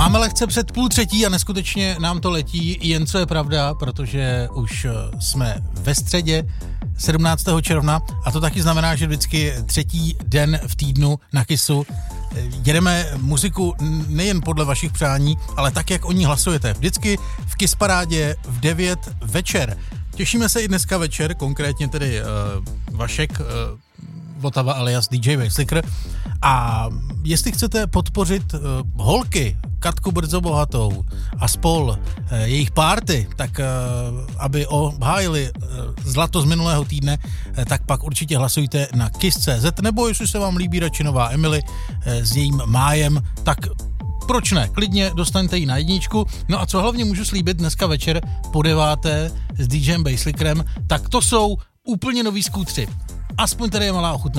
Máme lehce před 2:30 a neskutečně nám to letí, jen co je pravda, protože už jsme ve středě 17. června a to taky znamená, že vždycky třetí den v týdnu na KISu jedeme muziku nejen podle vašich přání, ale tak, jak o ní hlasujete. Vždycky v KIS parádě v 9 večer. Těšíme se i dneska večer, konkrétně tedy Vašek Votava alias DJ Basslicker. A jestli chcete podpořit holky, Katku Brzobohatou a spol, jejich party, tak aby obhájili zlato z minulého týdne, tak pak určitě hlasujte na KIS.cz, nebo jestli se vám líbí radši nová Emily s jejím májem, tak proč ne? Klidně dostaňte ji na jedničku. No a co hlavně můžu slíbit dneska večer po 9. s DJem Basslickerem, tak to jsou úplně nový skútři. Aspoň tady je malá ochutná.